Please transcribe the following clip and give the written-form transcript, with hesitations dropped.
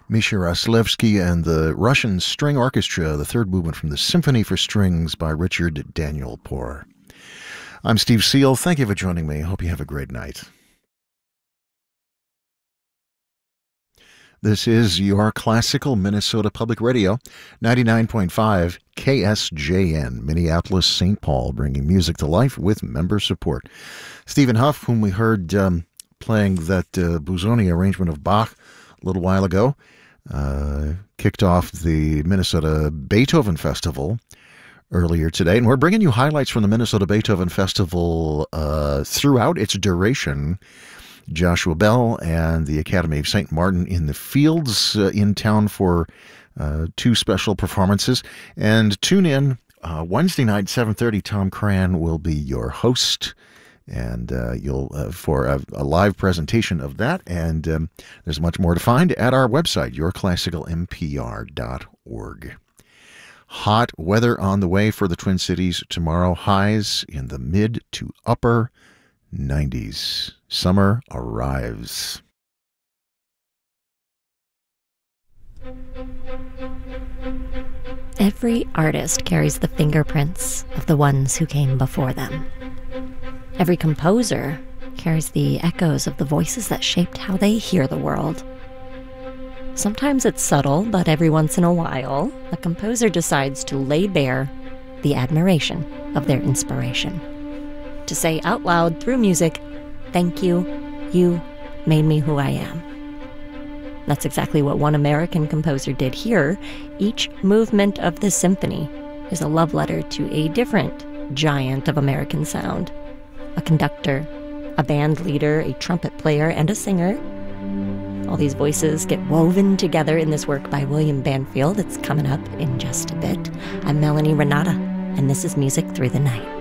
Misha Raslevsky and the Russian String Orchestra, the third movement from the Symphony for Strings by Richard Daniel Poor. I'm Steve Seal. Thank you for joining me. Hope you have a great night. This is your classical Minnesota Public Radio, 99.5 KSJN, Minneapolis, St. Paul, bringing music to life with member support. Stephen Huff, whom we heard playing that Busoni arrangement of Bach a little while ago, kicked off the Minnesota Beethoven Festival earlier today. And we're bringing you highlights from the Minnesota Beethoven Festival throughout its duration. Joshua Bell and the Academy of St. Martin in the Fields in town for two special performances. And tune in Wednesday night, 7:30. Tom Cran will be your host, and you'll for a live presentation of that. And there's much more to find at our website, yourclassicalmpr.org. Hot weather on the way for the Twin Cities tomorrow. Highs in the mid to upper 90s. Summer arrives. Every artist carries the fingerprints of the ones who came before them. Every composer carries the echoes of the voices that shaped how they hear the world. Sometimes it's subtle, but every once in a while, a composer decides to lay bare the admiration of their inspiration. To say out loud through music, "Thank you, you made me who I am." That's exactly what one American composer did here. Each movement of the symphony is a love letter to a different giant of American sound. A conductor, a band leader, a trumpet player, and a singer. All these voices get woven together in this work by William Banfield. It's coming up in just a bit. I'm Melanie Renata, and this is Music Through the Night.